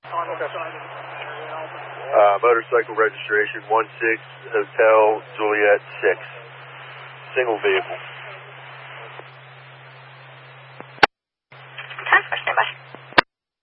Motorcycle registration 16 Hotel Juliet 6. Single vehicle.